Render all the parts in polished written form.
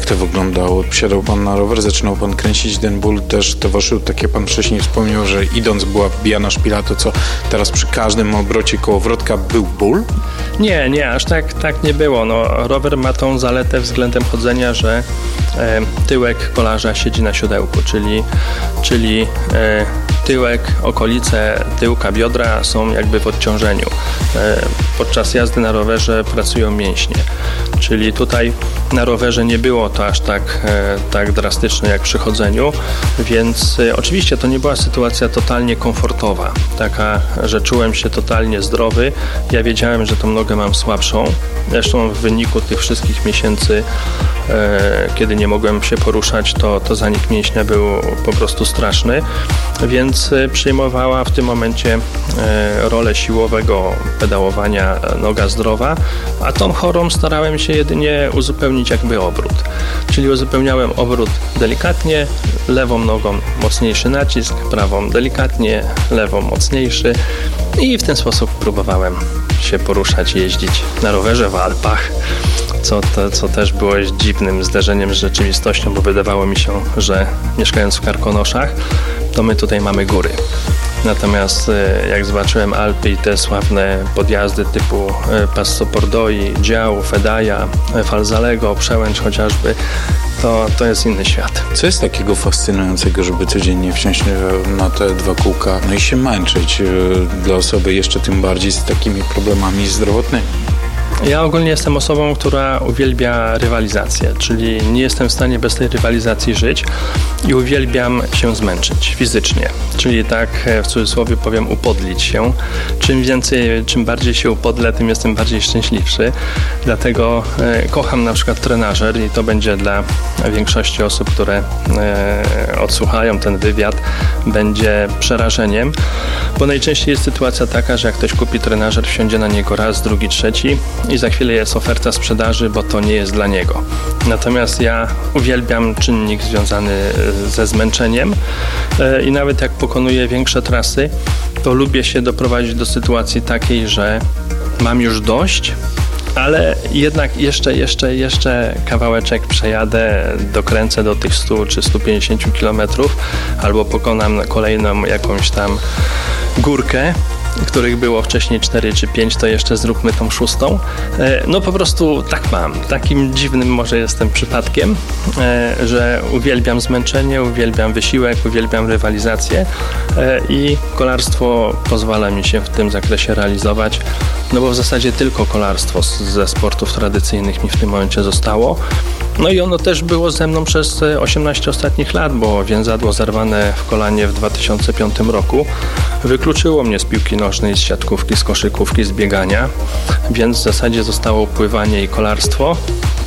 to wyglądało? Wsiadał pan na rower, zaczynał pan kręcić, ten ból też towarzyszył, tak jak pan wcześniej wspomniał, że idąc była wbijana szpila, to co teraz przy każdym obrocie kołowrotka był ból? Nie, aż tak nie było. No, rower ma tą zaletę względem chodzenia, że tyłek kolarza siedzi na siodełku, czyli tyłek, okolice tyłka, biodra są jakby w odciążeniu. Podczas jazdy na rowerze pracują mięśnie, czyli tutaj na rowerze nie było to aż tak drastyczne jak przy chodzeniu, więc oczywiście to nie była sytuacja totalnie komfortowa, taka, że czułem się totalnie zdrowy. Ja wiedziałem, że tą nogę mam słabszą, zresztą w wyniku tych wszystkich miesięcy, kiedy nie mogłem się poruszać, to zanik mięśnia był po prostu straszny, więc przyjmowała w tym momencie rolę siłowego pedałowania noga zdrowa, a tą chorą starałem się jedynie uzupełnić jakby obrót. Czyli uzupełniałem obrót delikatnie, lewą nogą mocniejszy nacisk, prawą delikatnie, lewą mocniejszy i w ten sposób próbowałem się poruszać, jeździć na rowerze w Alpach, co też było dziwnym zderzeniem z rzeczywistością, bo wydawało mi się, że mieszkając w Karkonoszach, to my tutaj mamy góry. Natomiast jak zobaczyłem Alpy i te sławne podjazdy typu Passo Pordoi, Dział, Fedaja, Falzalego, Przełęcz chociażby, to jest inny świat. Co jest takiego fascynującego, żeby codziennie wsiąść na te dwa kółka, no i się męczyć dla osoby jeszcze tym bardziej z takimi problemami zdrowotnymi? Ja ogólnie jestem osobą, która uwielbia rywalizację, czyli nie jestem w stanie bez tej rywalizacji żyć i uwielbiam się zmęczyć fizycznie, czyli tak w cudzysłowie powiem upodlić się. Czym bardziej się upodlę, tym jestem bardziej szczęśliwszy, dlatego kocham na przykład trenażer i to będzie dla większości osób, które odsłuchają ten wywiad, będzie przerażeniem, bo najczęściej jest sytuacja taka, że jak ktoś kupi trenażer, wsiądzie na niego raz, drugi, trzeci i za chwilę jest oferta sprzedaży, bo to nie jest dla niego. Natomiast ja uwielbiam czynnik związany ze zmęczeniem i nawet jak pokonuję większe trasy, to lubię się doprowadzić do sytuacji takiej, że mam już dość, ale jednak jeszcze kawałeczek przejadę, dokręcę do tych 100 czy 150 km albo pokonam kolejną jakąś tam górkę, których było wcześniej 4 czy 5, to jeszcze zróbmy tą 6. No po prostu tak mam. Takim dziwnym może jestem przypadkiem, że uwielbiam zmęczenie, uwielbiam wysiłek, uwielbiam rywalizację i kolarstwo pozwala mi się w tym zakresie realizować, no bo w zasadzie tylko kolarstwo ze sportów tradycyjnych mi w tym momencie zostało. No i ono też było ze mną przez 18 ostatnich lat, bo więzadło zerwane w kolanie w 2005 roku wykluczyło mnie z piłki nożnej, z siatkówki, z koszykówki, z biegania, więc w zasadzie zostało pływanie i kolarstwo.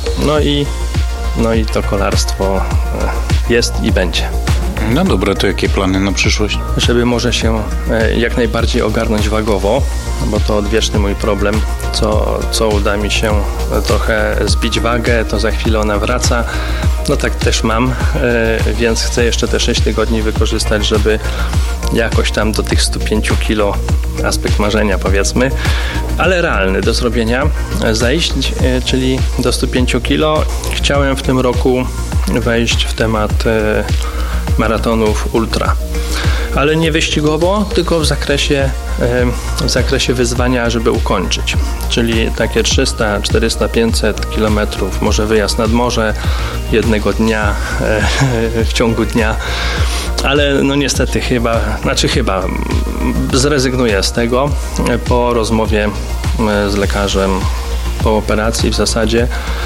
No i to kolarstwo jest i będzie. No dobra, to jakie plany na przyszłość? Żeby może się jak najbardziej ogarnąć wagowo, bo to odwieczny mój problem, co uda mi się trochę zbić wagę, to za chwilę ona wraca. No tak też mam, więc chcę jeszcze te 6 tygodni wykorzystać, żeby jakoś tam do tych 105 kg, aspekt marzenia powiedzmy, ale realny do zrobienia, zejść, czyli do 105 kg. Chciałem w tym roku wejść w temat maratonów ultra, ale nie wyścigowo, tylko w zakresie wyzwania, żeby ukończyć, czyli takie 300, 400, 500 km, może wyjazd nad morze jednego dnia, w ciągu dnia, ale no niestety chyba zrezygnuję z tego po rozmowie z lekarzem po operacji w zasadzie,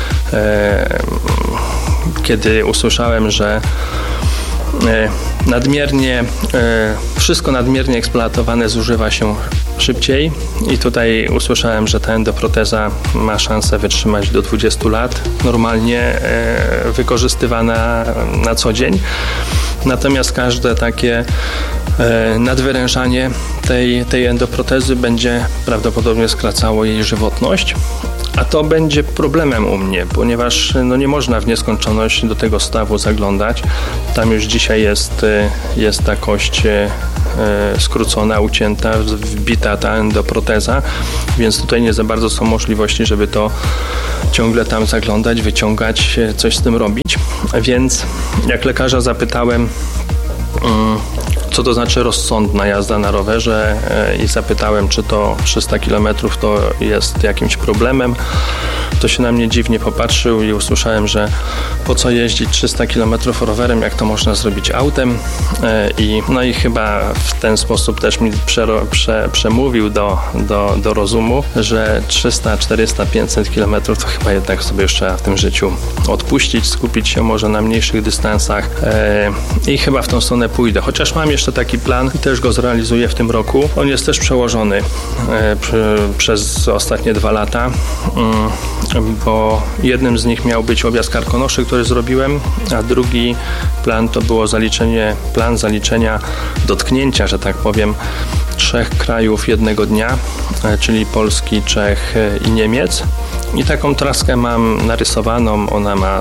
kiedy usłyszałem, że wszystko nadmiernie eksploatowane zużywa się szybciej i tutaj usłyszałem, że ta endoproteza ma szansę wytrzymać do 20 lat, normalnie wykorzystywana na co dzień. Natomiast każde takie nadwyrężanie tej endoprotezy będzie prawdopodobnie skracało jej żywotność, A to będzie problemem u mnie, ponieważ nie można w nieskończoność do tego stawu zaglądać. Tam już dzisiaj jest ta kość skrócona, ucięta, wbita ta endoproteza, więc tutaj nie za bardzo są możliwości, żeby to ciągle tam zaglądać, wyciągać, coś z tym robić. Więc jak lekarza zapytałem, co to znaczy rozsądna jazda na rowerze i zapytałem, czy to 300 km to jest jakimś problemem, to się na mnie dziwnie popatrzył i usłyszałem, że po co jeździć 300 km rowerem, jak to można zrobić autem. I chyba w ten sposób też mi przemówił do rozumu, że 300, 400, 500 km to chyba jednak sobie już trzeba w tym życiu odpuścić, skupić się może na mniejszych dystansach i chyba w tą stronę pójdę. Chociaż mam jeszcze taki plan i też go zrealizuję w tym roku. On jest też przełożony przez ostatnie 2 lata, bo jednym z nich miał być objazd Karkonoszy, który zrobiłem, a drugi plan to było plan zaliczenia dotknięcia, że tak powiem, 3 krajów jednego dnia, czyli Polski, Czech i Niemiec. I taką traskę mam narysowaną, ona ma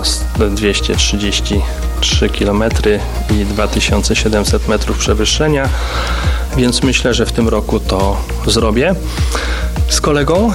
233 km i 2700 metrów przewyższenia, więc myślę, że w tym roku to zrobię z kolegą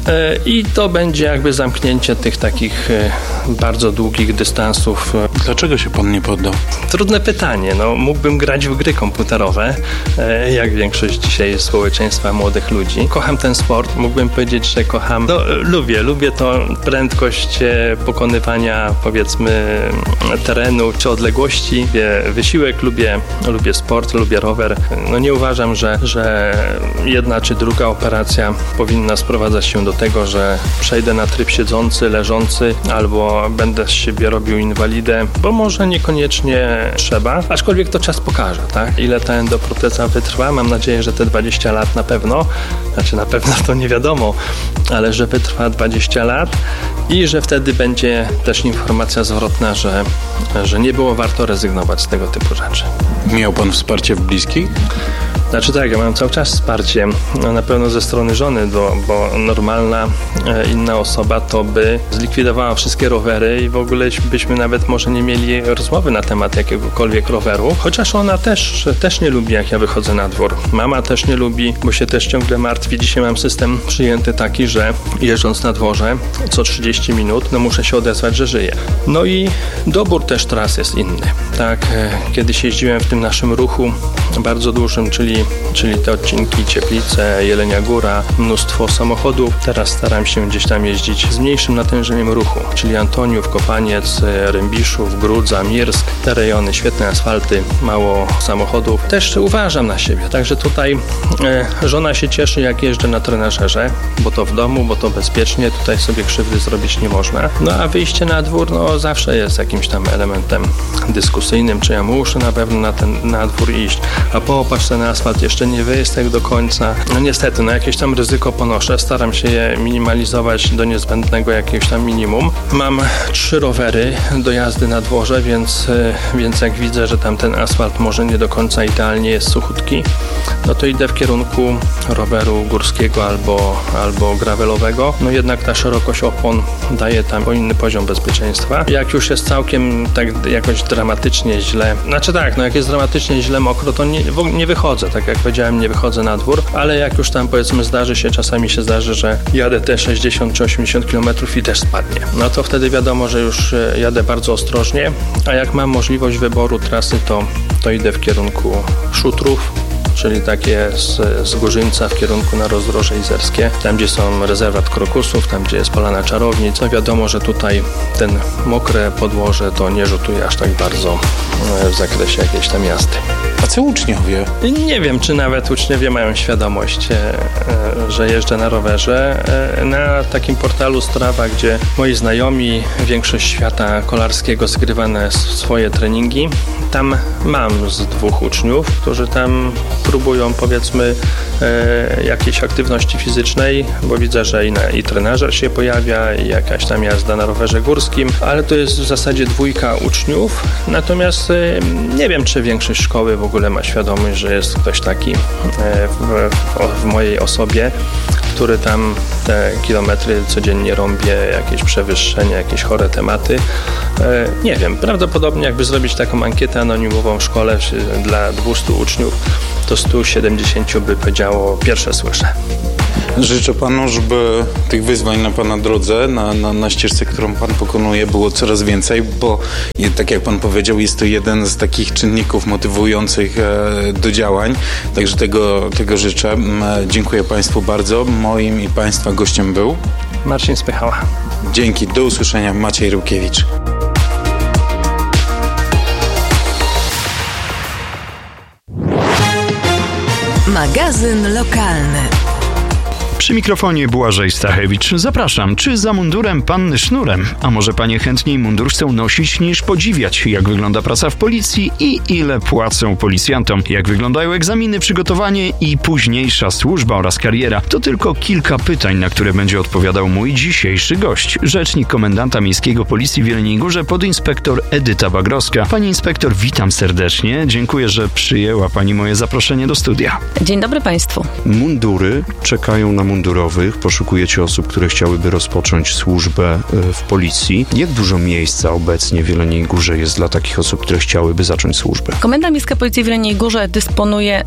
i to będzie jakby zamknięcie tych takich bardzo długich dystansów. Dlaczego się pan nie poddał? Trudne pytanie. Mógłbym grać w gry komputerowe, jak większość dzisiaj społeczeństwa młodych ludzi. Kocham ten sport, mógłbym powiedzieć, że kocham. Lubię to prędkość pokonywania, powiedzmy, terenu czy odległości. Lubię wysiłek, lubię sport, lubię rower. Nie uważam, że jedna czy druga operacja powinna sprowadzać się do tego, że przejdę na tryb siedzący, leżący albo będę z siebie robił inwalidę, bo może niekoniecznie trzeba, aczkolwiek to czas pokaże, tak? Ile ta endoproteza wytrwa. Mam nadzieję, że te 20 lat na pewno to nie wiadomo, ale że wytrwa 20 lat i że wtedy będzie też informacja zwrotna, że nie było warto rezygnować z tego typu rzeczy. Miał pan wsparcie bliskich? Znaczy tak, ja mam cały czas wsparcie, na pewno ze strony żony, bo normalna inna osoba to by zlikwidowała wszystkie rowery i w ogóle byśmy nawet może nie mieli rozmowy na temat jakiegokolwiek roweru, chociaż ona też nie lubi, jak ja wychodzę na dwór. Mama też nie lubi, bo się też ciągle martwi. Dzisiaj mam system przyjęty taki, że jeżdżąc na dworze co 30 minut, muszę się odezwać, że żyję. I dobór też tras jest inny. Tak, kiedyś jeździłem w tym naszym ruchu bardzo dużym, czyli te odcinki Cieplice, Jelenia Góra, mnóstwo samochodów. Teraz staram się gdzieś tam jeździć z mniejszym natężeniem ruchu, czyli Antoniów, Kopaniec, Rębiszów, Grudza, Mirsk, te rejony, świetne asfalty, mało samochodów. Też uważam na siebie, także tutaj żona się cieszy, jak jeżdżę na trenażerze, bo to w domu, bo to bezpiecznie, tutaj sobie krzywdy zrobić nie można. A wyjście na dwór, zawsze jest jakimś tam elementem dyskusyjnym, czy ja muszę na pewno na dwór iść, a popatrz ten asfalt, jeszcze nie wyjść tak do końca. Niestety, jakieś tam ryzyko ponoszę, staram się je minimalizować do niezbędnego jakiegoś tam minimum. Mam 3 rowery do jazdy na dworze, więc jak widzę, że tam ten asfalt może nie do końca idealnie jest suchutki, to idę w kierunku roweru górskiego albo gravelowego. Jednak ta szerokość opon daje tam inny poziom bezpieczeństwa. Jak już jest całkiem tak jakoś dramatycznie źle, jak jest dramatycznie źle mokro, to nie wychodzę, tak jak powiedziałem, nie wychodzę na dwór, ale jak już tam powiedzmy czasami się zdarzy, że jadę te 60 czy 80 km i też spadnie. To wtedy wiadomo, że już jadę bardzo ostrożnie, a jak mam możliwość wyboru trasy, to idę w kierunku Szutrów, czyli takie z Górzyńca w kierunku na Rozdroże Izerskie, tam gdzie są rezerwat krokusów, tam gdzie jest Polana Czarownic. Wiadomo, że tutaj ten mokre podłoże to nie rzutuje aż tak bardzo w zakresie jakiejś tam jazdy. A co uczniowie? Nie wiem, czy nawet uczniowie mają świadomość, że jeżdżę na rowerze. Na takim portalu Strava, gdzie moi znajomi, większość świata kolarskiego zgrywa na swoje treningi, tam mam z 2 uczniów, którzy tam próbują, powiedzmy, jakiejś aktywności fizycznej, bo widzę, że i trenażer się pojawia, i jakaś tam jazda na rowerze górskim, ale to jest w zasadzie 2 uczniów, natomiast nie wiem, czy większość szkoły w ogóle ogóle ma świadomość, że jest ktoś taki w mojej osobie, który tam te kilometry codziennie rąbie, jakieś przewyższenia, jakieś chore tematy. Nie wiem, prawdopodobnie jakby zrobić taką ankietę anonimową w szkole dla 200 uczniów, to 170 by powiedziało: pierwsze słyszę. Życzę panu, żeby tych wyzwań na pana drodze, na ścieżce, którą pan pokonuje, było coraz więcej, bo tak jak pan powiedział, jest to jeden z takich czynników motywujących do działań. Także tego życzę. Dziękuję państwu bardzo. Moim i państwa gościem był Marcin Spychała. Dzięki. Do usłyszenia. Maciej Ryłkiewicz. Magazyn lokalny. Przy mikrofonie Błażej Stachewicz. Zapraszam. Czy za mundurem panny sznurem? A może panie chętniej mundur chcą nosić niż podziwiać? Jak wygląda praca w policji i ile płacą policjantom? Jak wyglądają egzaminy, przygotowanie i późniejsza służba oraz kariera? To tylko kilka pytań, na które będzie odpowiadał mój dzisiejszy gość. Rzecznik komendanta miejskiego policji w Jeleniej Górze, podinspektor Edyta Bagrowska. Pani inspektor, witam serdecznie. Dziękuję, że przyjęła pani moje zaproszenie do studia. Dzień dobry państwu. Mundury czekają na mundurowych, poszukujecie osób, które chciałyby rozpocząć służbę w policji. Jak dużo miejsca obecnie w Jeleniej Górze jest dla takich osób, które chciałyby zacząć służbę? Komenda Miejska Policji w Jeleniej Górze dysponuje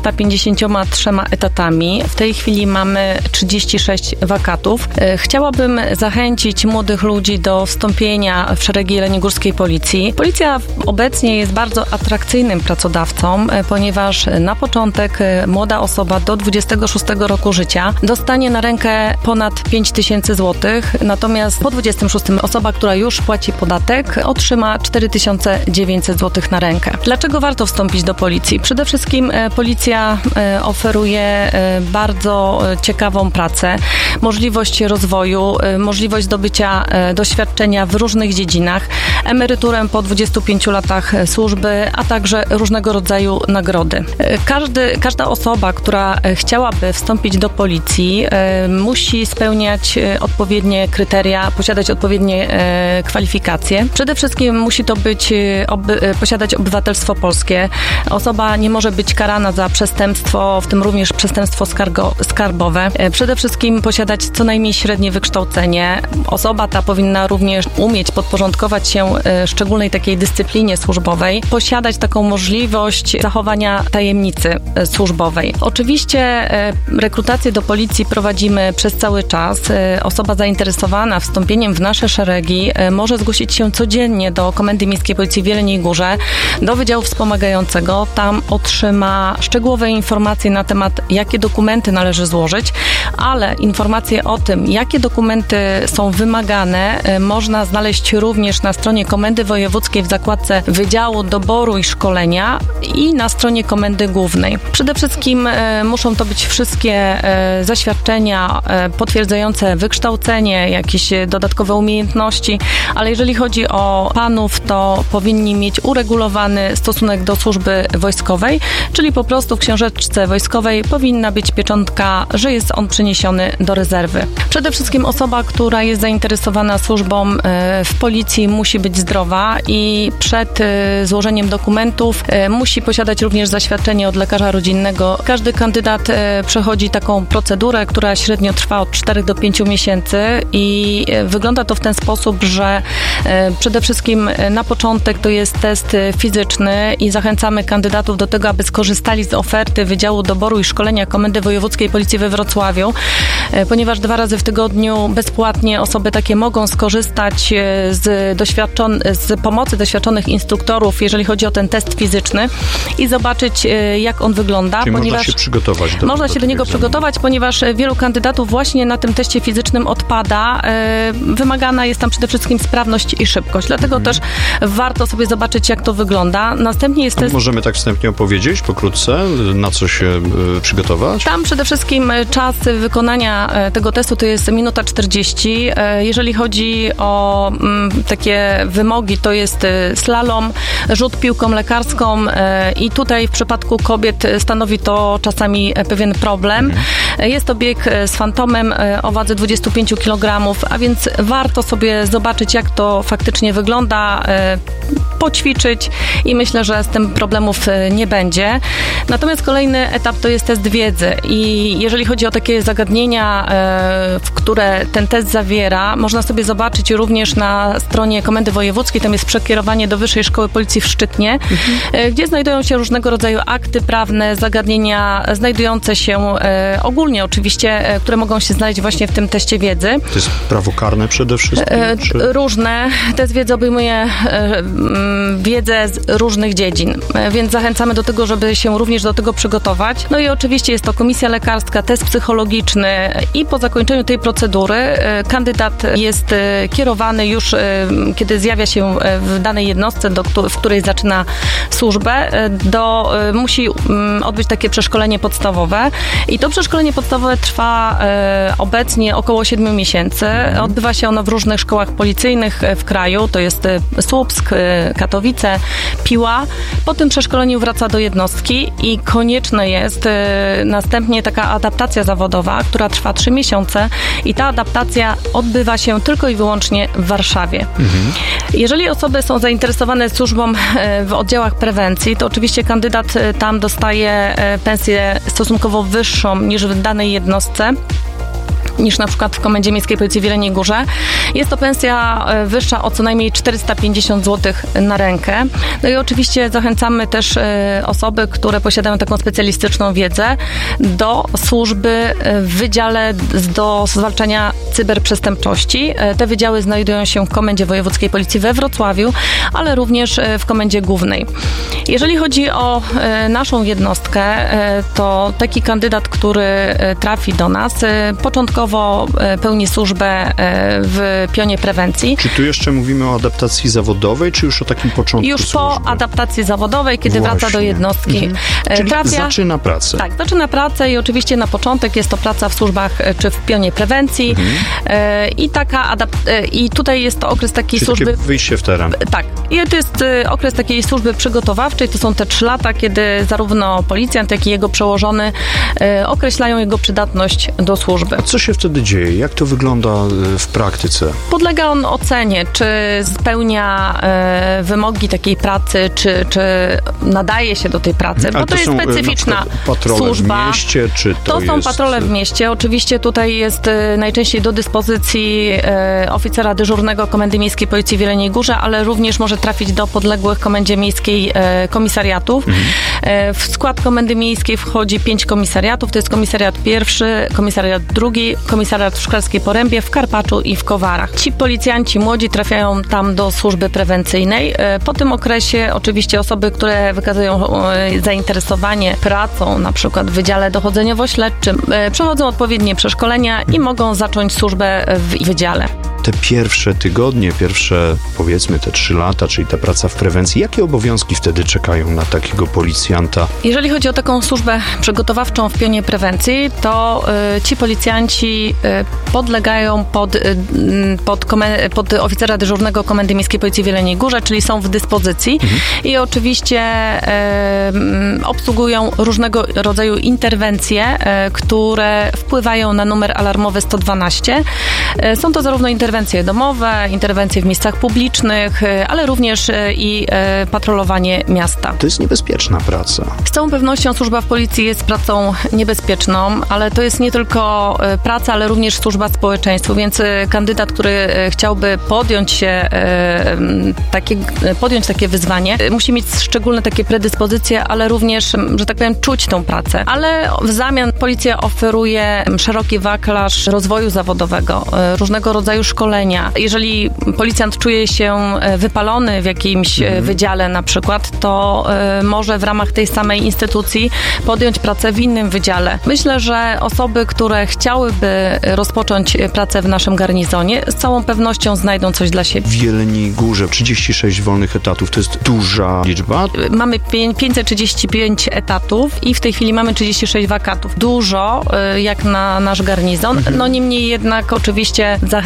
353 etatami. W tej chwili mamy 36 wakatów. Chciałabym zachęcić młodych ludzi do wstąpienia w szeregi jeleniogórskiej policji. Policja obecnie jest bardzo atrakcyjnym pracodawcą, ponieważ na początek młoda osoba do 26 roku życia dostanie na rękę ponad 5000 zł, natomiast po 26 osoba, która już płaci podatek, otrzyma 4900 zł na rękę. Dlaczego warto wstąpić do policji? Przede wszystkim policja oferuje bardzo ciekawą pracę, możliwość rozwoju, możliwość zdobycia doświadczenia w różnych dziedzinach, emeryturę po 25 latach służby, a także różnego rodzaju nagrody. Każda osoba, która chciałaby wstąpić do policji, musi spełniać odpowiednie kryteria, posiadać odpowiednie kwalifikacje. Przede wszystkim musi to być posiadać obywatelstwo polskie. Osoba nie może być karana za przestępstwo, w tym również przestępstwo skarbowe. Przede wszystkim posiadać co najmniej średnie wykształcenie. Osoba ta powinna również umieć podporządkować się szczególnej takiej dyscyplinie służbowej, posiadać taką możliwość zachowania tajemnicy służbowej. Oczywiście rekrutację do policji prowadzimy przez cały czas. Osoba zainteresowana wstąpieniem w nasze szeregi może zgłosić się codziennie do Komendy Miejskiej Policji w Jeleniej Górze, do Wydziału Wspomagającego. Tam otrzyma szczegółowe informacje na temat, jakie dokumenty należy złożyć, ale informacje o tym, jakie dokumenty są wymagane, można znaleźć również na stronie Komendy Wojewódzkiej w zakładce Wydziału Doboru i Szkolenia i na stronie Komendy Głównej. Przede wszystkim muszą to być wszystkie zaświadczenia potwierdzające wykształcenie, jakieś dodatkowe umiejętności, ale jeżeli chodzi o panów, to powinni mieć uregulowany stosunek do służby wojskowej, czyli po prostu w książeczce wojskowej powinna być pieczątka, że jest on przeniesiony do rezerwy. Przede wszystkim osoba, która jest zainteresowana służbą w policji, musi być zdrowa i przed złożeniem dokumentów musi posiadać również zaświadczenie od lekarza rodzinnego. Każdy kandydat przechodzi taką procedurę, która średnio trwa od 4 do 5 miesięcy i wygląda to w ten sposób, że przede wszystkim na początek to jest test fizyczny i zachęcamy kandydatów do tego, aby skorzystali z oferty Wydziału Doboru i Szkolenia Komendy Wojewódzkiej Policji we Wrocławiu, ponieważ 2 razy w tygodniu bezpłatnie osoby takie mogą skorzystać z pomocy doświadczonych instruktorów, jeżeli chodzi o ten test fizyczny i zobaczyć, jak on wygląda. Czyli można się przygotować Można się do niego przygotować, ponieważ wielu kandydatów właśnie na tym teście fizycznym odpada. Wymagana jest tam przede wszystkim sprawność i szybkość. Dlatego też warto sobie zobaczyć, jak to wygląda. Następnie jest test... Możemy tak wstępnie opowiedzieć pokrótce, na co się przygotować? Tam przede wszystkim czas wykonania tego testu to jest 1:40. Jeżeli chodzi o takie wymogi, to jest slalom, rzut piłką lekarską i tutaj w przypadku kobiet stanowi to czasami pewien problem. Jest to bieg z fantomem o wadze 25 kg, a więc warto sobie zobaczyć, jak to faktycznie wygląda. poćwiczyć i myślę, że z tym problemów nie będzie. Natomiast kolejny etap to jest test wiedzy i jeżeli chodzi o takie zagadnienia, które ten test zawiera, można sobie zobaczyć również na stronie Komendy Wojewódzkiej, tam jest przekierowanie do Wyższej Szkoły Policji w Szczytnie, gdzie znajdują się różnego rodzaju akty prawne, zagadnienia znajdujące się ogólnie oczywiście, które mogą się znaleźć właśnie w tym teście wiedzy. To jest prawo karne przede wszystkim? Różne. Test wiedzy obejmuje wiedzę z różnych dziedzin, więc zachęcamy do tego, żeby się również do tego przygotować. No i oczywiście jest to komisja lekarska, test psychologiczny i po zakończeniu tej procedury kandydat jest kierowany już, kiedy zjawia się w danej jednostce, w której zaczyna służbę, musi odbyć takie przeszkolenie podstawowe i to przeszkolenie podstawowe trwa obecnie około 7 miesięcy. Odbywa się ono w różnych szkołach policyjnych w kraju, to jest Słupsk, Katowice, Piła. Po tym przeszkoleniu wraca do jednostki i konieczne jest następnie taka adaptacja zawodowa, która trwa 3 miesiące i ta adaptacja odbywa się tylko i wyłącznie w Warszawie. Jeżeli osoby są zainteresowane służbą w oddziałach prewencji, to oczywiście kandydat tam dostaje pensję stosunkowo wyższą niż w danej jednostce, niż na przykład w Komendzie Miejskiej Policji w Jeleniej Górze. Jest to pensja wyższa o co najmniej 450 zł na rękę. No i oczywiście zachęcamy też osoby, które posiadają taką specjalistyczną wiedzę do służby w Wydziale do zwalczania cyberprzestępczości. Te wydziały znajdują się w Komendzie Wojewódzkiej Policji we Wrocławiu, ale również w Komendzie Głównej. Jeżeli chodzi o naszą jednostkę, to taki kandydat, który trafi do nas, początkowo pełni służbę w pionie prewencji. Czy tu jeszcze mówimy o adaptacji zawodowej, czy już o takim początku już służby? Po adaptacji zawodowej, kiedy wraca do jednostki. Czyli zaczyna pracę. Tak, zaczyna pracę i oczywiście na początek jest to praca w służbach czy w pionie prewencji i tutaj jest to okres takiej czyli służby... Takie wyjście w teren. Tak. I to jest okres takiej służby przygotowawczej. To są te 3 lata, kiedy zarówno policjant, jak i jego przełożony określają jego przydatność do służby. A co się wtedy dzieje? Jak to wygląda w praktyce? Podlega on ocenie, czy spełnia wymogi takiej pracy, czy nadaje się do tej pracy, bo to jest specyficzna służba. W mieście, czy to są patrole w mieście. Oczywiście tutaj jest najczęściej do dyspozycji oficera dyżurnego Komendy Miejskiej Policji w Jeleniej Górze, ale również może trafić do podległych Komendzie Miejskiej komisariatów. W skład Komendy Miejskiej wchodzi 5 komisariatów. To jest komisariat pierwszy, komisariat drugi, komisariat w Szklarskiej Porębie, w Karpaczu i w Kowarach. Ci policjanci młodzi trafiają tam do służby prewencyjnej. Po tym okresie oczywiście osoby, które wykazują zainteresowanie pracą, na przykład w Wydziale Dochodzeniowo-Śledczym, przechodzą odpowiednie przeszkolenia i mogą zacząć służbę w wydziale. Te pierwsze tygodnie, powiedzmy te 3 lata, czyli ta praca w prewencji, jakie obowiązki wtedy czekają na takiego policjanta? Jeżeli chodzi o taką służbę przygotowawczą w pionie prewencji, to ci policjanci podlegają pod oficera dyżurnego Komendy Miejskiej Policji w Jeleniej Górze, czyli są w dyspozycji i oczywiście obsługują różnego rodzaju interwencje, które wpływają na numer alarmowy 112. Są to zarówno interwencje domowe, interwencje w miejscach publicznych, ale również i patrolowanie miasta. To jest niebezpieczna praca. Z całą pewnością służba w policji jest pracą niebezpieczną, ale to jest nie tylko praca, ale również służba społeczeństwu, więc kandydat, który chciałby podjąć takie wyzwanie, musi mieć szczególne takie predyspozycje, ale również, że tak powiem, czuć tą pracę. Ale w zamian policja oferuje szeroki wachlarz rozwoju zawodowego, różnego rodzaju szkolenia. Jeżeli policjant czuje się wypalony w jakimś wydziale na przykład, to może w ramach tej samej instytucji podjąć pracę w innym wydziale. Myślę, że osoby, które chciałyby rozpocząć pracę w naszym garnizonie, z całą pewnością znajdą coś dla siebie. W Jeleniej Górze 36 wolnych etatów, to jest duża liczba? Mamy 535 etatów i w tej chwili mamy 36 wakatów. Dużo, jak na nasz garnizon. No niemniej jednak oczywiście zachęcamy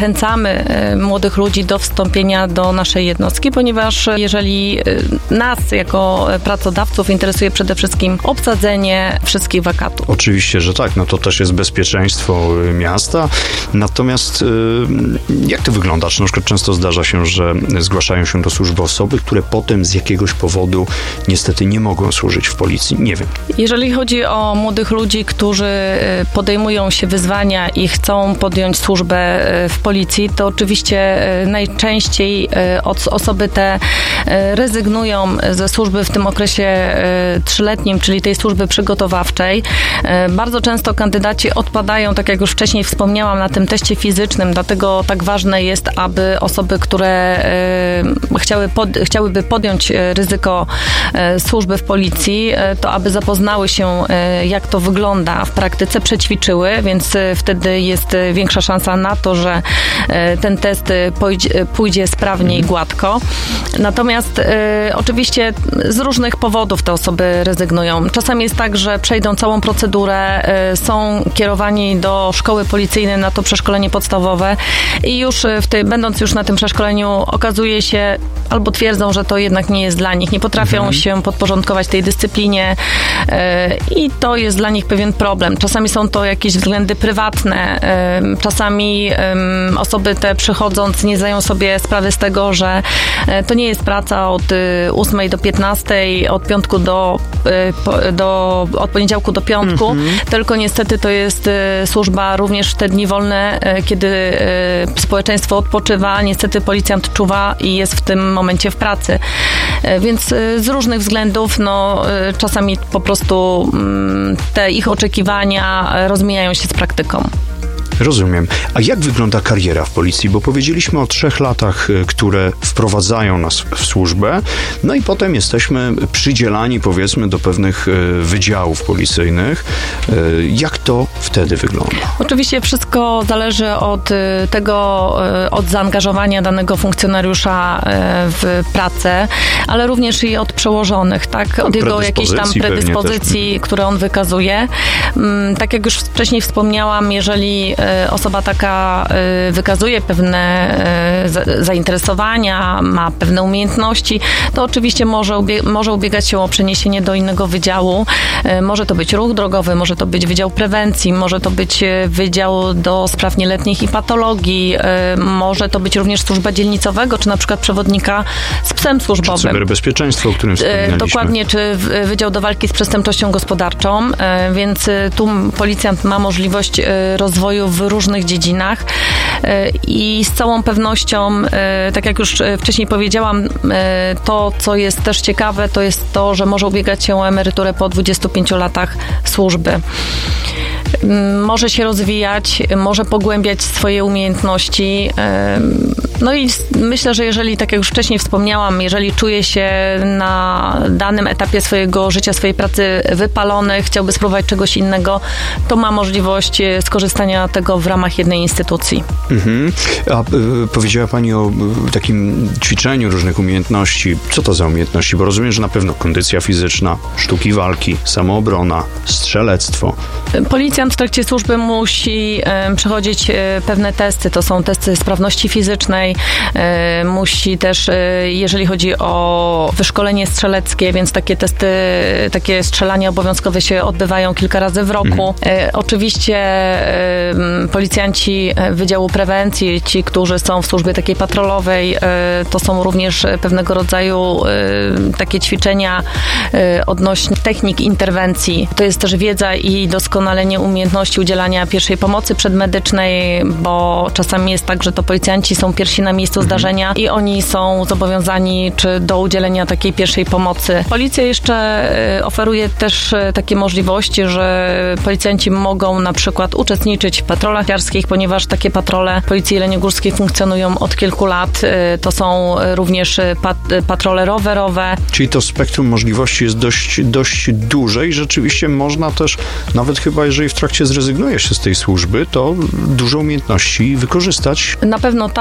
zachęcamy młodych ludzi do wstąpienia do naszej jednostki, ponieważ jeżeli nas jako pracodawców interesuje przede wszystkim obsadzenie wszystkich wakatów. Oczywiście, że tak, no to też jest bezpieczeństwo miasta. Natomiast jak to wygląda? Czy na przykład często zdarza się, że zgłaszają się do służby osoby, które potem z jakiegoś powodu niestety nie mogą służyć w policji? Nie wiem. Jeżeli chodzi o młodych ludzi, którzy podejmują się wyzwania i chcą podjąć służbę w policji, to oczywiście najczęściej osoby te rezygnują ze służby w tym okresie 3-letnim, czyli tej służby przygotowawczej. Bardzo często kandydaci odpadają, tak jak już wcześniej wspomniałam, na tym teście fizycznym, dlatego tak ważne jest, aby osoby, które chciałyby podjąć ryzyko służby w policji, to aby zapoznały się, jak to wygląda w praktyce, przećwiczyły, więc wtedy jest większa szansa na to, że ten test pójdzie sprawnie i gładko. Natomiast oczywiście z różnych powodów te osoby rezygnują. Czasami jest tak, że przejdą całą procedurę, są kierowani do szkoły policyjnej na to przeszkolenie podstawowe i już będąc już na tym przeszkoleniu okazuje się, albo twierdzą, że to jednak nie jest dla nich. Nie potrafią się podporządkować tej dyscyplinie i to jest dla nich pewien problem. Czasami są to jakieś względy prywatne, czasami osoby te przychodząc nie zdają sobie sprawy z tego, że to nie jest praca od 8 do 15, od poniedziałku do piątku, tylko niestety to jest służba również w te dni wolne, kiedy społeczeństwo odpoczywa, niestety policjant czuwa i jest w tym momencie w pracy. Więc z różnych względów, czasami po prostu te ich oczekiwania rozmijają się z praktyką. Rozumiem. A jak wygląda kariera w policji? Bo powiedzieliśmy o 3 latach, które wprowadzają nas w służbę, no i potem jesteśmy przydzielani, powiedzmy, do pewnych wydziałów policyjnych. Jak to wtedy wygląda? Oczywiście wszystko zależy od tego, od zaangażowania danego funkcjonariusza w pracę, ale również i od przełożonych, tak? Od jego jakiejś tam predyspozycji, które on wykazuje. Tak jak już wcześniej wspomniałam, jeżeli osoba taka wykazuje pewne zainteresowania, ma pewne umiejętności, to oczywiście może ubiegać się o przeniesienie do innego wydziału. Może to być ruch drogowy, może to być wydział prewencji, może to być wydział do spraw nieletnich i patologii, może to być również służba dzielnicowego, czy na przykład przewodnika z psem służbowym. Czy cyberbezpieczeństwo, o którym wspomnieliśmy. Dokładnie, czy wydział do walki z przestępczością gospodarczą, więc tu policjant ma możliwość rozwoju w różnych dziedzinach i z całą pewnością, tak jak już wcześniej powiedziałam, to, co jest też ciekawe, to jest to, że może ubiegać się o emeryturę po 25 latach służby. Może się rozwijać, może pogłębiać swoje umiejętności. No i myślę, że jeżeli, tak jak już wcześniej wspomniałam, jeżeli czuje się na danym etapie swojego życia, swojej pracy wypalony, chciałby spróbować czegoś innego, to ma możliwość skorzystania tego w ramach jednej instytucji. A powiedziała Pani o takim ćwiczeniu różnych umiejętności. Co to za umiejętności? Bo rozumiem, że na pewno kondycja fizyczna, sztuki walki, samoobrona, strzelectwo. Policjant w trakcie służby musi przechodzić pewne testy. To są testy sprawności fizycznej. Musi też, jeżeli chodzi o wyszkolenie strzeleckie, więc takie testy, takie strzelania obowiązkowe się odbywają kilka razy w roku. Oczywiście policjanci Wydziału Prewencji, ci, którzy są w służbie takiej patrolowej, to są również pewnego rodzaju takie ćwiczenia odnośnie technik interwencji. To jest też wiedza i doskonalenie umiejętności udzielania pierwszej pomocy przedmedycznej, bo czasami jest tak, że to policjanci są pierwsi na miejscu zdarzenia i oni są zobowiązani do udzielenia takiej pierwszej pomocy. Policja jeszcze oferuje też takie możliwości, że policjanci mogą na przykład uczestniczyć w patrolach narciarskich, ponieważ takie patrole Policji Jeleniogórskiej funkcjonują od kilku lat. To są również patrole rowerowe. Czyli to spektrum możliwości jest dość duże i rzeczywiście można też, nawet chyba jeżeli w trakcie zrezygnuje się z tej służby, to dużo umiejętności wykorzystać. Na pewno tak, to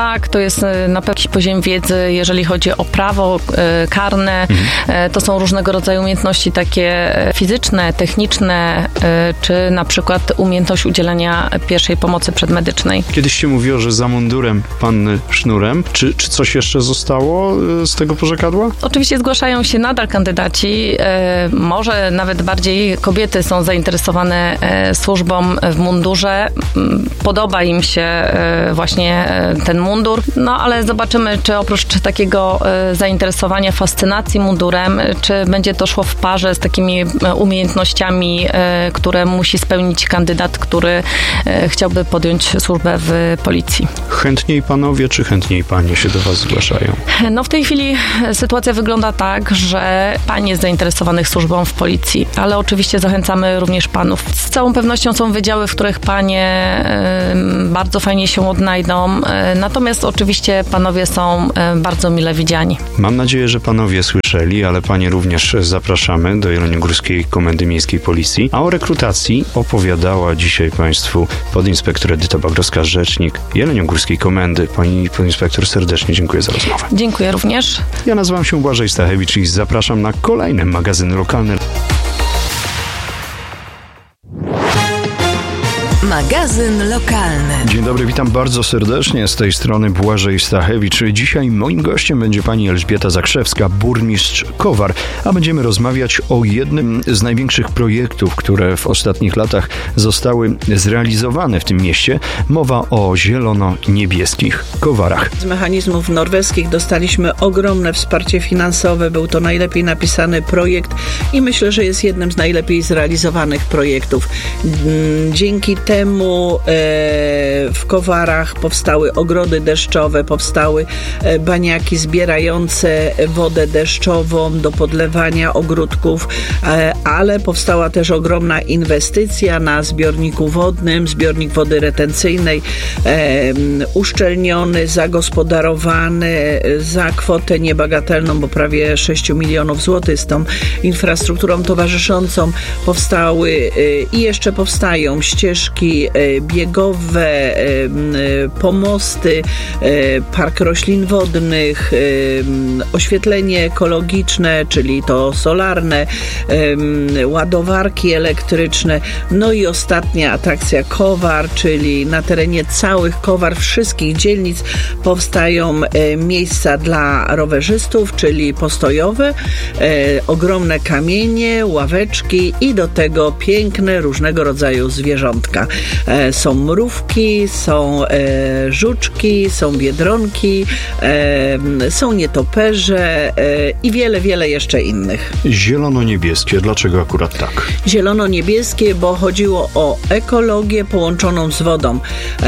jest na pewno jakiś poziom wiedzy, jeżeli chodzi o prawo karne. To są różnego rodzaju umiejętności takie fizyczne, techniczne, czy na przykład umiejętność udzielania pierwszej pomocy przedmedycznej. Kiedyś się mówiło, że za mundurem panny sznurem. Czy coś jeszcze zostało z tego porzekadła? Oczywiście zgłaszają się nadal kandydaci. Może nawet bardziej kobiety są zainteresowane służbą w mundurze. Podoba im się właśnie ten mundur. No ale zobaczymy, czy oprócz takiego zainteresowania, fascynacji mundurem, czy będzie to szło w parze z takimi umiejętnościami, które musi spełnić kandydat, który chciałby podjąć służbę w policji. Chętniej panowie, czy chętniej panie się do was zgłaszają? No w tej chwili sytuacja wygląda tak, że pań jest zainteresowanych służbą w policji, ale oczywiście zachęcamy również panów. Z całą pewnością są wydziały, w których panie bardzo fajnie się odnajdą, natomiast oczywiście panowie są bardzo mile widziani. Mam nadzieję, że panowie słyszeli, ale panie również zapraszamy do Jeleniogórskiej Komendy Miejskiej Policji, a o rekrutacji opowiadała dzisiaj państwu podinspektor Edyta Bagrowska, rzecznik Jeleniogórskiej Komendy. Pani podinspektor, serdecznie dziękuję za rozmowę. Dziękuję również. Ja nazywam się Błażej Stachewicz i zapraszam na kolejny magazyn lokalny. Magazyn lokalny. Dzień dobry, witam bardzo serdecznie. Z tej strony Błażej Stachewicz. Dzisiaj moim gościem będzie pani Elżbieta Zakrzewska, burmistrz Kowar, a będziemy rozmawiać o jednym z największych projektów, które w ostatnich latach zostały zrealizowane w tym mieście. Mowa o zielono-niebieskich Kowarach. Z mechanizmów norweskich dostaliśmy ogromne wsparcie finansowe. Był to najlepiej napisany projekt i myślę, że jest jednym z najlepiej zrealizowanych projektów. Dzięki temu w Kowarach powstały ogrody deszczowe, powstały baniaki zbierające wodę deszczową do podlewania ogródków, ale powstała też ogromna inwestycja na zbiorniku wodnym, zbiornik wody retencyjnej, uszczelniony, zagospodarowany za kwotę niebagatelną, bo prawie 6 milionów złotych. Z tą infrastrukturą towarzyszącą powstały i jeszcze powstają ścieżki biegowe, pomosty, park roślin wodnych, oświetlenie ekologiczne, czyli to solarne, ładowarki elektryczne, no i ostatnia atrakcja Kowar, czyli na terenie całych Kowar, wszystkich dzielnic powstają miejsca dla rowerzystów, czyli postojowe, ogromne kamienie, ławeczki i do tego piękne różnego rodzaju zwierzątka. Są mrówki, są żuczki, są biedronki, są nietoperze i wiele jeszcze innych. Zielono-niebieskie, dlaczego akurat tak? Zielono-niebieskie, bo chodziło o ekologię połączoną z wodą.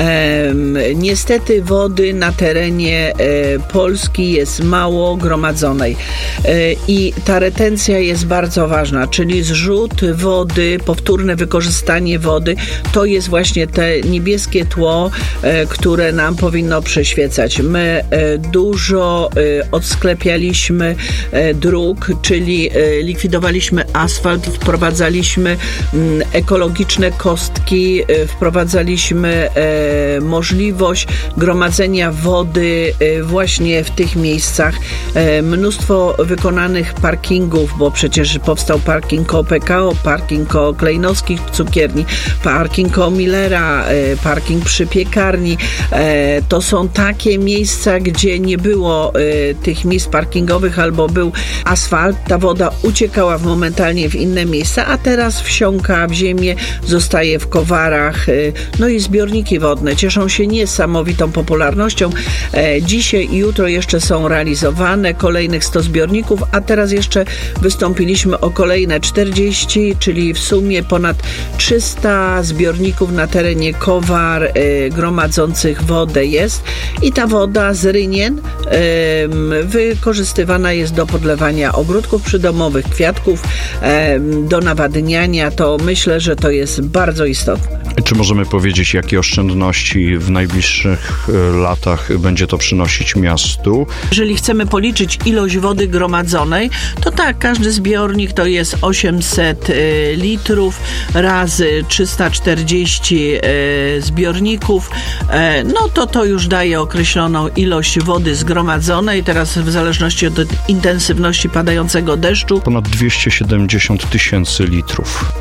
Niestety wody na terenie Polski jest mało gromadzonej i ta retencja jest bardzo ważna, czyli zrzut wody, powtórne wykorzystanie wody, to jest właśnie te niebieskie tło, które nam powinno przyświecać. My dużo odsklepialiśmy dróg, czyli likwidowaliśmy asfalt, wprowadzaliśmy ekologiczne kostki, wprowadzaliśmy możliwość gromadzenia wody właśnie w tych miejscach. Mnóstwo wykonanych parkingów, bo przecież powstał parking koło PKO, parking koło Klejnowskich cukierni, parking koło Millera, parking przy piekarni. To są takie miejsca, gdzie nie było tych miejsc parkingowych albo był asfalt. Ta woda uciekała momentalnie w inne miejsca, a teraz wsiąka w ziemię, zostaje w Kowarach. No i zbiorniki wodne cieszą się niesamowitą popularnością. Dzisiaj i jutro jeszcze są realizowane kolejnych 100 zbiorników, a teraz jeszcze wystąpiliśmy o kolejne 40, czyli w sumie ponad 300 zbiorników na terenie Kowar gromadzących wodę jest i ta woda z rynien wykorzystywana jest do podlewania ogródków przydomowych, kwiatków, do nawadniania. To myślę, że to jest bardzo istotne. Czy możemy powiedzieć, jakie oszczędności w najbliższych latach będzie to przynosić miastu? Jeżeli chcemy policzyć ilość wody gromadzonej, to tak, każdy zbiornik to jest 800 litrów razy 340 części zbiorników, no to już daje określoną ilość wody zgromadzonej. Teraz w zależności od intensywności padającego deszczu. Ponad 270 000 litrów.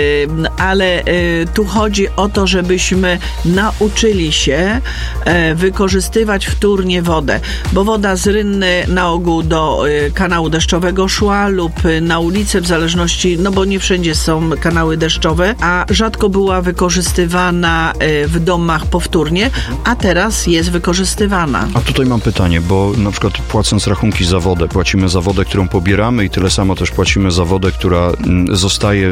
Ale tu chodzi o to, żebyśmy nauczyli się wykorzystywać wtórnie wodę, bo woda z rynny na ogół do kanału deszczowego szła lub na ulicę w zależności, no bo nie wszędzie są kanały deszczowe, a rzadko była wykorzystywana w domach powtórnie, a teraz jest wykorzystywana. A tutaj mam pytanie, bo na przykład płacąc rachunki za wodę, płacimy za wodę, którą pobieramy i tyle samo też płacimy za wodę, która zostaje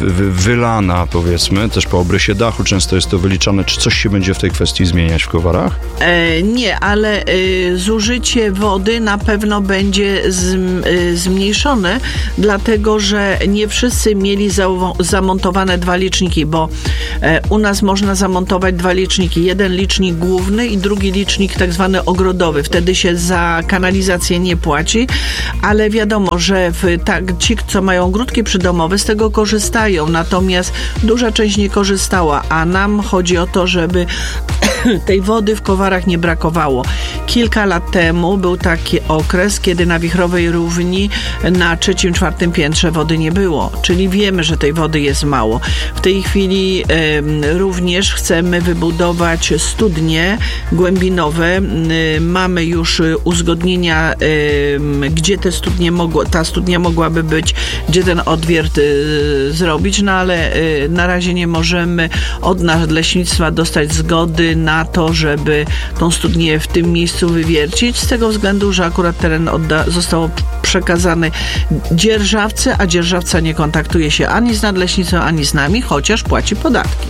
wylana, powiedzmy, też po obrysie dachu, często jest to wyliczane. Czy coś się będzie w tej kwestii zmieniać w Kowarach? Nie, ale zużycie wody na pewno będzie zmniejszone, dlatego, że nie wszyscy mieli zamontowane 2 liczniki, bo u nas można zamontować 2 liczniki. Jeden licznik główny i drugi licznik tak zwany ogrodowy. Wtedy się za kanalizację nie płaci, ale wiadomo, że ci, co mają ogródki przydomowe, z tego korzystają, natomiast duża część nie korzystała, a nam chodzi o to, żeby tej wody w Kowarach nie brakowało. Kilka lat temu był taki okres, kiedy na Wichrowej Równi na 3., 4. piętrze wody nie było, czyli wiemy, że tej wody jest mało. W tej chwili również chcemy wybudować studnie głębinowe. Mamy już uzgodnienia, gdzie ta studnia mogłaby być, gdzie ten odwiert zrobić, no ale na razie nie możemy od Nadleśnictwa dostać zgody na to, żeby tą studnię w tym miejscu wywiercić, z tego względu, że akurat teren został przekazany dzierżawcy, a dzierżawca nie kontaktuje się ani z Nadleśnictwem, ani z nami, chociaż płaci podatki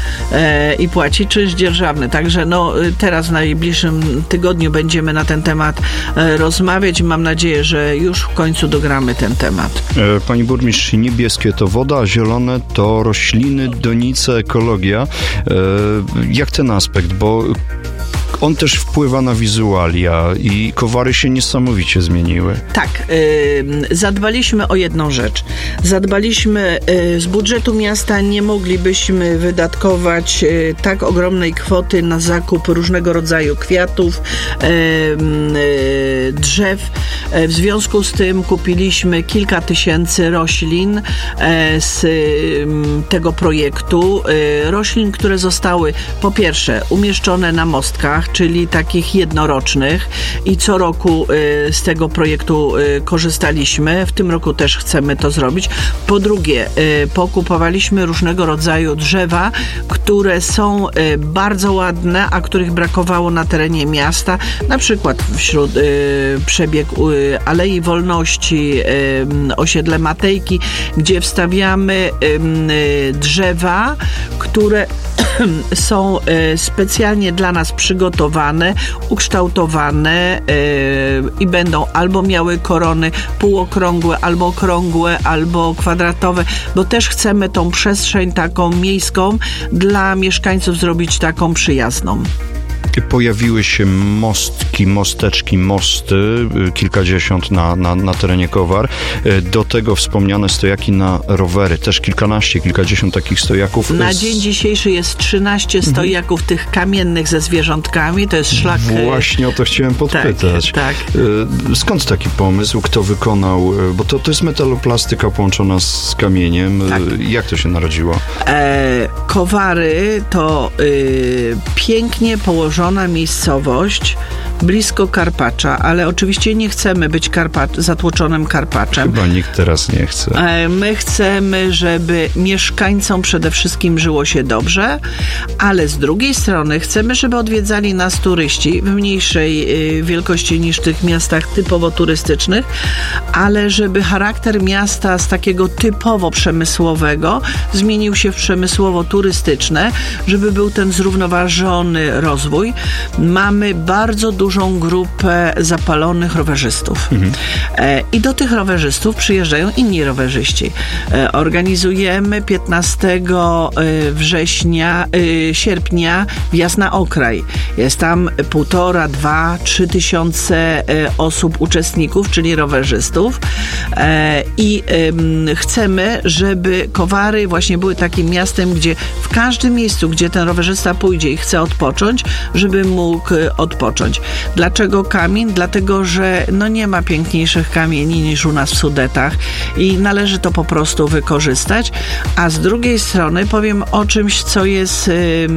i płaci czynsz dzierżawny. Także teraz w najbliższym tygodniu będziemy na ten temat rozmawiać i mam nadzieję, że już w końcu dogramy ten temat. Pani burmistrz, niebieskie to woda, a zielone to rośliny, donice, ekologia. Jak ten aspekt, bo on też wpływa na wizualia i Kowary się niesamowicie zmieniły. Tak, zadbaliśmy o jedną rzecz. Z budżetu miasta nie moglibyśmy wydatkować tak ogromnej kwoty na zakup różnego rodzaju kwiatów, drzew. W związku z tym kupiliśmy kilka tysięcy roślin z tego projektu. Roślin, które zostały po pierwsze umieszczone na mostkach, czyli takich jednorocznych i co roku z tego projektu korzystaliśmy. W tym roku też chcemy to zrobić. Po drugie, pokupowaliśmy różnego rodzaju drzewa, które są bardzo ładne, a których brakowało na terenie miasta. Na przykład wśród przebieg Alei Wolności, osiedle Matejki, gdzie wstawiamy drzewa, które są specjalnie dla nas przygotowane, ukształtowane i będą albo miały korony półokrągłe, albo okrągłe, albo kwadratowe, bo też chcemy tą przestrzeń taką miejską dla mieszkańców zrobić taką przyjazną. Pojawiły się mostki, mosteczki, mosty, kilkadziesiąt na terenie Kowar. Do tego wspomniane stojaki na rowery, też kilkadziesiąt takich stojaków. Na dzień dzisiejszy jest 13 stojaków tych kamiennych ze zwierzątkami, to jest szlak... Właśnie o to chciałem podpytać. Tak. Skąd taki pomysł? Kto wykonał? Bo to jest metaloplastyka połączona z kamieniem. Tak. Jak to się narodziło? Kowary to pięknie położona miejscowość blisko Karpacza, ale oczywiście nie chcemy być zatłoczonym Karpaczem. Chyba nikt teraz nie chce. My chcemy, żeby mieszkańcom przede wszystkim żyło się dobrze, ale z drugiej strony chcemy, żeby odwiedzali nas turyści w mniejszej wielkości niż w tych miastach typowo turystycznych, ale żeby charakter miasta z takiego typowo przemysłowego zmienił się w przemysłowo-turystyczne, żeby był ten zrównoważony rozwój. Mamy bardzo dużą grupę zapalonych rowerzystów. I do tych rowerzystów przyjeżdżają inni rowerzyści. Organizujemy 15 sierpnia wjazd na Okraj. Jest tam 1,5, 2, 3 tysiące osób, uczestników, czyli rowerzystów. I chcemy, żeby Kowary właśnie były takim miastem, gdzie w każdym miejscu, gdzie ten rowerzysta pójdzie i chce odpocząć, żeby mógł odpocząć. Dlaczego kamień? Dlatego, że nie ma piękniejszych kamieni niż u nas w Sudetach i należy to po prostu wykorzystać. A z drugiej strony powiem o czymś, co jest,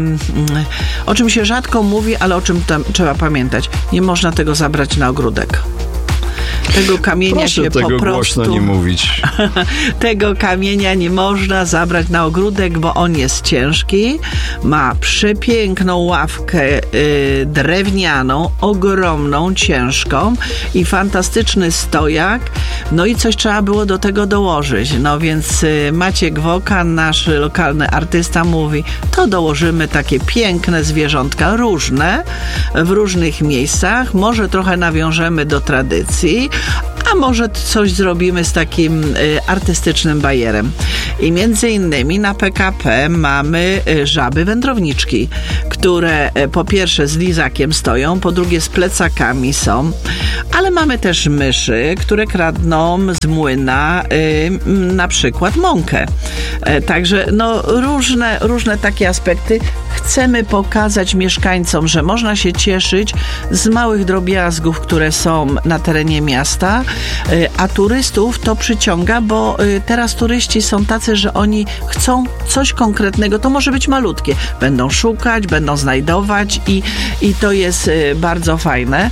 o czym się rzadko mówi, ale o czym tam trzeba pamiętać. Nie można tego zabrać na ogródek. Tego kamienia Proszę się tego po prostu głośno nie mówić. Tego kamienia nie można zabrać na ogródek, bo on jest ciężki, ma przepiękną ławkę drewnianą, ogromną, ciężką i fantastyczny stojak. No i coś trzeba było do tego dołożyć. No więc Maciek Wokan, nasz lokalny artysta, mówi, to dołożymy takie piękne zwierzątka, różne, w różnych miejscach. Może trochę nawiążemy do tradycji, a może coś zrobimy z takim artystycznym bajerem. I między innymi na PKP mamy żaby wędrowniczki, które po pierwsze z lizakiem stoją, po drugie z plecakami są, ale mamy też myszy, które kradną z młyna na przykład mąkę. Także różne takie aspekty. Chcemy pokazać mieszkańcom, że można się cieszyć z małych drobiazgów, które są na terenie miasta, a turystów to przyciąga, bo teraz turyści są tacy, że oni chcą coś konkretnego, to może być malutkie. Będą szukać, będą znajdować i to jest bardzo fajne.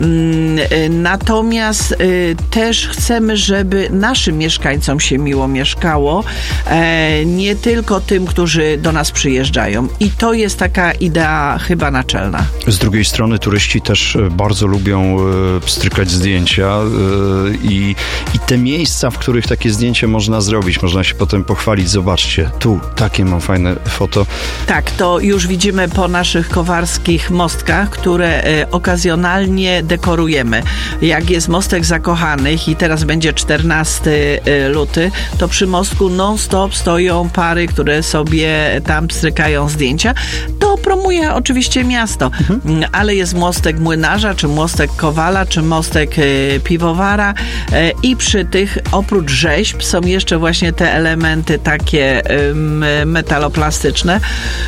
Natomiast też chcemy, żeby naszym mieszkańcom się miło mieszkało, nie tylko tym, którzy do nas przyjeżdżają. I to jest taka idea chyba naczelna. Z drugiej strony turyści też bardzo lubią pstrykać zdjęcia i te miejsca, w których takie zdjęcie można zrobić, można się potem pochwalić. Zobaczcie, tu takie mam fajne foto. Tak, to już widzimy po naszych kowarskich mostkach, które okazjonalnie dekorujemy. Jak jest Mostek Zakochanych i teraz będzie 14 luty, to przy mostku non-stop stoją pary, które sobie tam pstrykają zdjęcia. To promuje oczywiście miasto, ale jest Mostek Młynarza, czy Mostek Kowala, czy Mostek Piwowara i przy tych oprócz rzeźb są jeszcze właśnie te elementy takie metaloplastyczne.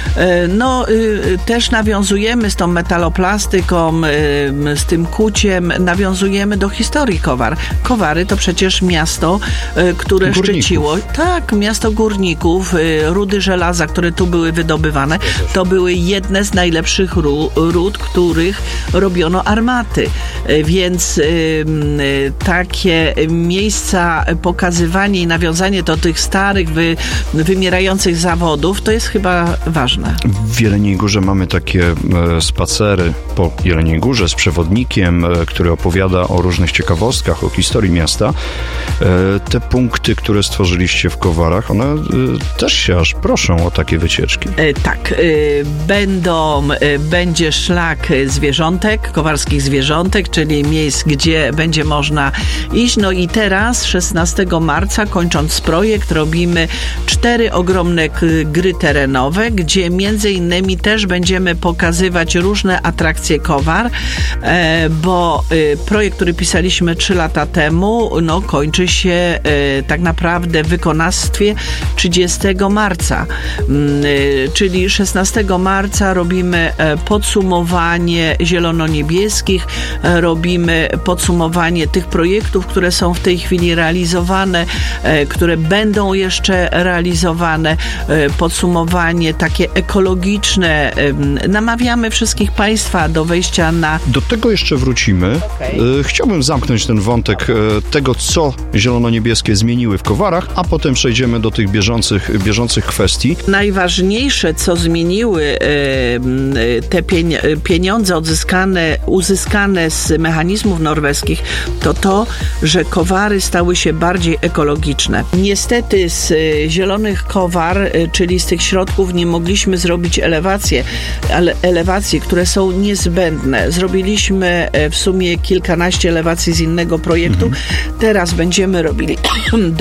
Też nawiązujemy z tą metaloplastyką, z tym kuciem, nawiązujemy do historii Kowar. Kowary to przecież miasto, które górników. Szczyciło. Tak, miasto górników, rudy żelaza, które tu były wydobywane, to były jedne z najlepszych ród, których robiono armaty. Więc takie miejsca, pokazywanie i nawiązanie do tych starych, wymierających zawodów, to jest chyba ważne. W Jeleniej Górze mamy takie spacery po Jeleniej Górze z przewodnikiem, który opowiada o różnych ciekawostkach, o historii miasta. Te punkty, które stworzyliście w Kowarach, one też się aż proszą o takie wycieczki. Tak. Będzie szlak zwierzątek, kowarskich zwierzątek, czyli miejsc, gdzie będzie można iść. No i teraz 16 marca, kończąc projekt, robimy 4 ogromne gry terenowe, gdzie między innymi też będziemy pokazywać różne atrakcje Kowar, bo projekt, który pisaliśmy 3 lata temu, kończy się tak naprawdę w wykonawstwie 30 marca. Czyli 16 marca robimy podsumowanie zielono-niebieskich, robimy podsumowanie tych projektów, które są w tej chwili realizowane, które będą jeszcze realizowane, podsumowanie takie ekologiczne. Namawiamy wszystkich Państwa do wejścia na... Do tego jeszcze wrócimy. Okay. Chciałbym zamknąć ten wątek tego, co zielono-niebieskie zmieniły w Kowarach, a potem przejdziemy do tych bieżących kwestii. Najważniejsze, co zmieniły te pieniądze uzyskane z mechanizmów norweskich, to, że Kowary stały się bardziej ekologiczne. Niestety z zielonych Kowar, czyli z tych środków, nie mogliśmy zrobić elewacji, które są niezbędne. Zrobiliśmy w sumie kilkanaście elewacji z innego projektu. Teraz będziemy robili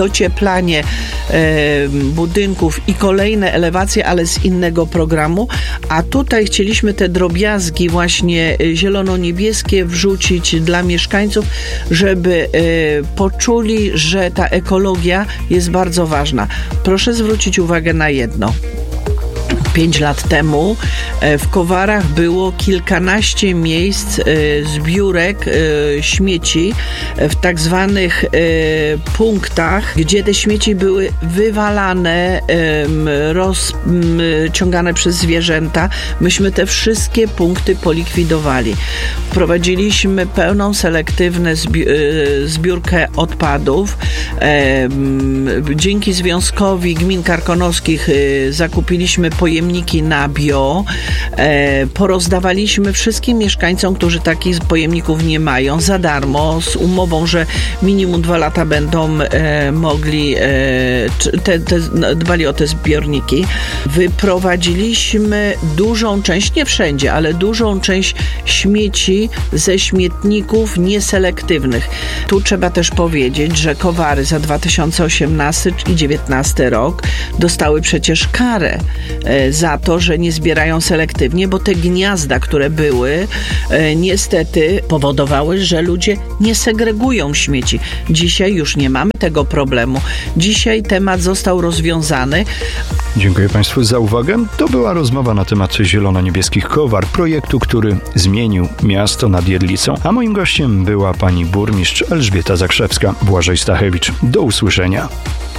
docieplanie budynków i kolejne elewacje, ale z innego programu, A tutaj chcieliśmy te drobiazgi właśnie zielono-niebieskie wrzucić dla mieszkańców, żeby poczuli, że ta ekologia jest bardzo ważna. Proszę zwrócić uwagę na jedno. 5 lat temu w Kowarach było kilkanaście miejsc zbiórek śmieci w tak zwanych punktach, gdzie te śmieci były wywalane, rozciągane przez zwierzęta. Myśmy te wszystkie punkty polikwidowali. Wprowadziliśmy pełną selektywną zbiórkę odpadów. Dzięki Związkowi Gmin Karkonoskich zakupiliśmy pojemniki na bio. Porozdawaliśmy wszystkim mieszkańcom, którzy takich pojemników nie mają, za darmo, z umową, że minimum 2 lata będą mogli dbali o te zbiorniki. Wyprowadziliśmy dużą część, nie wszędzie, ale dużą część śmieci ze śmietników nieselektywnych. Tu trzeba też powiedzieć, że Kowary za 2018 i 2019 rok dostały przecież karę za to, że nie zbierają selektywnie, bo te gniazda, które były, niestety powodowały, że ludzie nie segregują śmieci. Dzisiaj już nie mamy tego problemu. Dzisiaj temat został rozwiązany. Dziękuję Państwu za uwagę. To była rozmowa na temat zielono-niebieskich Kowar, projektu, który zmienił miasto nad Jedlicą. A moim gościem była pani burmistrz Elżbieta Zakrzewska. Błażej Stachewicz. Do usłyszenia.